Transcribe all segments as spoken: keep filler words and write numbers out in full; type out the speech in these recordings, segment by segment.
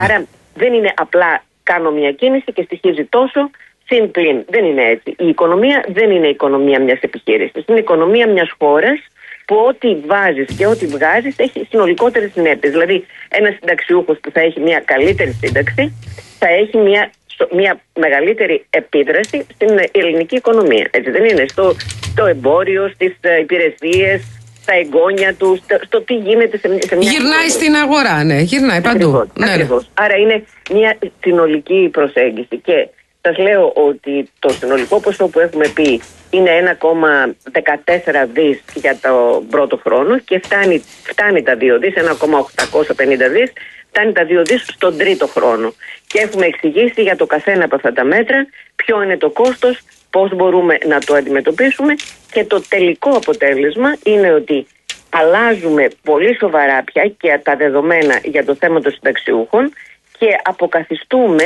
Άρα δεν είναι απλά κάνω μια κίνηση και στοιχίζει τόσο, συν πλην. Δεν είναι έτσι. Η οικονομία δεν είναι η οικονομία μιας επιχείρησης. Είναι η οικονομία μιας χώρας που ό,τι βάζεις και ό,τι βγάζεις έχει συνολικότερες συνέπειες. Δηλαδή, ένας συνταξιούχος που θα έχει μια καλύτερη σύνταξη θα έχει μια, μια μεγαλύτερη επίδραση στην ελληνική οικονομία. Έτσι δεν είναι? Στο, στο εμπόριο, στις υπηρεσίες, στα εγγόνια του, στο, στο τι γίνεται σε, σε μια. Γυρνάει στην αγορά, ναι, γυρνάει παντού. Ακριβώς, ναι, ακριβώς. Ναι. Άρα είναι μια συνολική προσέγγιση. Και σας λέω ότι το συνολικό ποσό που έχουμε πει είναι ένα κόμμα δεκατέσσερα δις για το πρώτο χρόνο και φτάνει, φτάνει τα δύο δις, ένα κόμμα οκτακόσια πενήντα δις, φτάνει τα δύο δις στον τρίτο χρόνο. Και έχουμε εξηγήσει για το καθένα από αυτά τα μέτρα ποιο είναι το κόστος, πώς μπορούμε να το αντιμετωπίσουμε, και το τελικό αποτέλεσμα είναι ότι αλλάζουμε πολύ σοβαρά πια και τα δεδομένα για το θέμα των συνταξιούχων και αποκαθιστούμε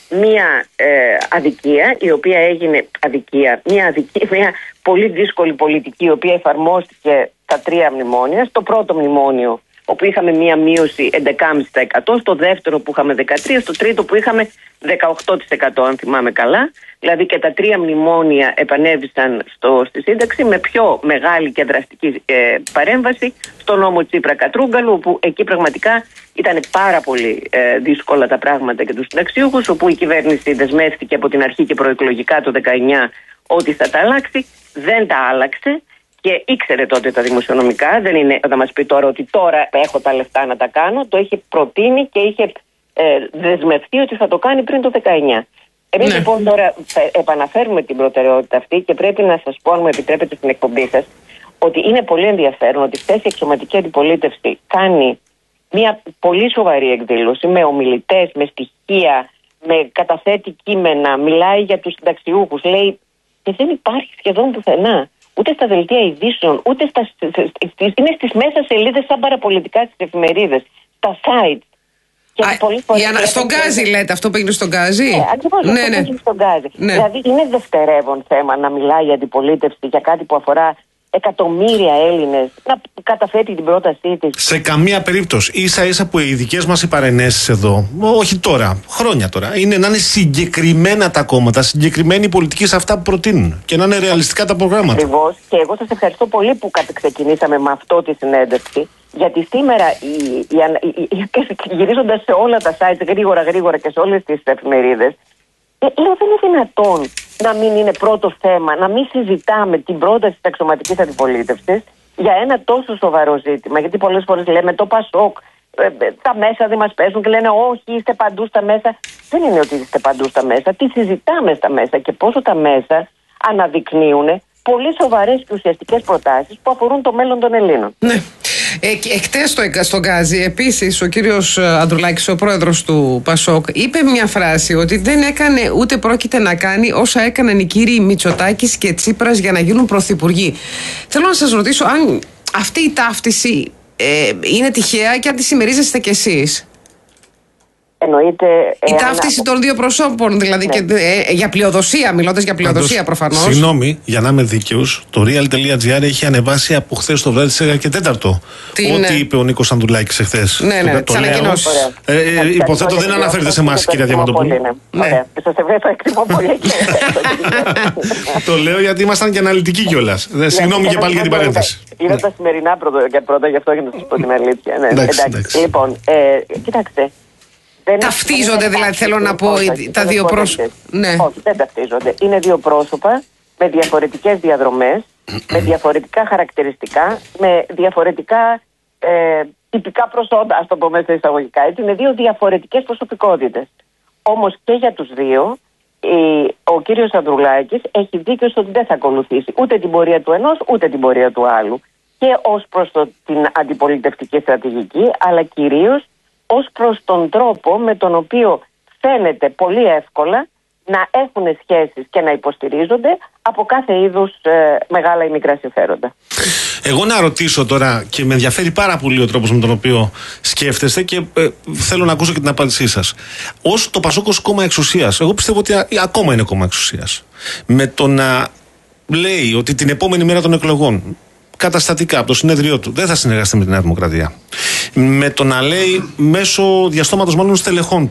μια ε, αδικία η οποία έγινε αδικία, μια, αδικία, μια πολύ δύσκολη πολιτική η οποία εφαρμόστηκε στα τρία μνημόνια. Στο πρώτο μνημόνιο όπου είχαμε μια μείωση έντεκα κόμμα πέντε τοις εκατό, στο δεύτερο που είχαμε δεκατρία τοις εκατό, στο τρίτο που είχαμε δεκαοκτώ τοις εκατό αν θυμάμαι καλά. Δηλαδή και τα τρία μνημόνια επανέβησαν στο, στη σύνταξη με πιο μεγάλη και δραστική ε, παρέμβαση στο νόμο Τσίπρα-Κατρούγκαλου, όπου εκεί πραγματικά ήταν πάρα πολύ ε, δύσκολα τα πράγματα για τους συνταξιούχους, όπου η κυβέρνηση δεσμεύτηκε από την αρχή και προεκλογικά το δεκαεννιά ότι θα τα αλλάξει, δεν τα άλλαξε. Και ήξερε τότε τα δημοσιονομικά, δεν είναι να μας πει τώρα ότι τώρα έχω τα λεφτά να τα κάνω. Το είχε προτείνει και είχε ε, δεσμευτεί ότι θα το κάνει πριν το δεκαεννιά. Εμείς ναι. λοιπόν τώρα επαναφέρουμε την προτεραιότητα αυτή και πρέπει να σας πω, αν μου επιτρέπετε στην εκπομπή σας, ότι είναι πολύ ενδιαφέρον ότι χθες η εξωματική αντιπολίτευση κάνει μια πολύ σοβαρή εκδήλωση με ομιλητές, με στοιχεία, με καταθέτει κείμενα, μιλάει για τους συνταξιούχους, λέει, και δεν υπάρχει σχεδόν πουθενά. Ούτε στα δελτία ειδήσεων, ούτε στα, είναι στις μέσα σελίδες σαν παραπολιτικά στις εφημερίδες, στα site. Και Α, πολύ φορές ανα... Στον Γκάζι λέτε, αυτό που έγινε στον Γκάζι. Ναι, ακριβώς, ναι, αυτό ναι. που έγινε στον Γκάζι. Ναι. Δηλαδή είναι δευτερεύον θέμα να μιλάει η αντιπολίτευση για κάτι που αφορά εκατομμύρια Έλληνες, να καταθέτει την πρότασή της. Σε καμία περίπτωση. Ίσα ίσα που οι δικές μας οι παρενέσεις εδώ, όχι τώρα, χρόνια τώρα, είναι να είναι συγκεκριμένα τα κόμματα, συγκεκριμένη πολιτική σε αυτά που προτείνουν και να είναι ρεαλιστικά τα προγράμματα. Ακριβώς. Και εγώ σας ευχαριστώ πολύ που ξεκινήσαμε με αυτό τη συνέντευξη. Γιατί σήμερα, η, η, η, η, γυρίζοντας σε όλα τα sites γρήγορα γρήγορα και σε όλες τις εφημερίδες, ε, λέω δεν είναι δυνατόν να μην είναι πρώτο θέμα, να μην συζητάμε την πρόταση της αξιωματικής αντιπολίτευσης για ένα τόσο σοβαρό ζήτημα. Γιατί πολλές φορές λέμε το Πασόκ, ε, τα μέσα δεν μας παίζουν και λένε όχι, είστε παντού στα μέσα. Δεν είναι ότι είστε παντού στα μέσα, τι συζητάμε στα μέσα και πόσο τα μέσα αναδεικνύουν πολύ σοβαρές και ουσιαστικές προτάσεις που αφορούν το μέλλον των Ελλήνων. Ναι. Ε, Εκτές στο, στον Γκάζι, επίσης ο κύριος Ανδρουλάκης, ο πρόεδρος του Πασόκ, είπε μια φράση ότι δεν έκανε ούτε πρόκειται να κάνει όσα έκαναν οι κύριοι Μητσοτάκης και Τσίπρας για να γίνουν πρωθυπουργοί. Θέλω να σας ρωτήσω αν αυτή η ταύτιση ε, είναι τυχαία και αν τη συμμερίζεστε κι εσείς. Εννοείται, η ταύτιση των δύο προσώπων, δηλαδή, ναι. και, ε, για πλειοδοσία, μιλώντας για πλειοδοσία προφανώς. Συγγνώμη, για να είμαι δίκαιος, το real.gr έχει ανεβάσει από χθες το βράδυ στις έντεκα και τέταρτο ό,τι ναι. είπε ο Νίκος Ανδρουλάκης εχθές. Ναι, ναι, τις ανακοινώσεις. Ε, ε, υποθέτω δεν αναφέρεται σε εμάς, κυρία Διαμαντοπούλου. Ναι. Σας εκτιμώ πολύ. Το λέω γιατί ήμασταν και αναλυτικοί κιόλας. Συγγνώμη και πάλι για την παρένθεση. Είναι τα σημερινά πρώτα, γι' αυτό για να σας πω την αλήθεια. Λοιπόν, κοιτάξτε. Δεν ταυτίζονται, δηλαδή, όχι, θέλω να πω, όχι, τα δύο πρόσωπα. Ναι. Όχι, δεν ταυτίζονται. Είναι δύο πρόσωπα με διαφορετικές διαδρομές, με διαφορετικά χαρακτηριστικά, με διαφορετικά ε, τυπικά προσόντα, ας το πω μέσα εισαγωγικά. Έτσι. Είναι δύο διαφορετικές προσωπικότητες. Όμως και για τους δύο, η, ο κύριος Ανδρουλάκης έχει δίκιο στο ότι δεν θα ακολουθήσει ούτε την πορεία του ενός, ούτε την πορεία του άλλου. Και ως προς το, την αντιπολιτευτική στρατηγική, αλλά κυρίως ως προς τον τρόπο με τον οποίο φαίνεται πολύ εύκολα να έχουν σχέσεις και να υποστηρίζονται από κάθε είδους ε, μεγάλα ή μικρά συμφέροντα. Εγώ να ρωτήσω τώρα, και με ενδιαφέρει πάρα πολύ ο τρόπος με τον οποίο σκέφτεστε και ε, θέλω να ακούσω και την απάντησή σας. Ως το Πασόκ ως κόμμα εξουσίας, εγώ πιστεύω ότι α, ακόμα είναι κόμμα εξουσίας. Με το να λέει ότι την επόμενη μέρα των εκλογών καταστατικά από το συνέδριό του. Δεν θα συνεργαστεί με τη Νέα Δημοκρατία. Με το να λέει μέσω διαστόματος μάλλον στελεχών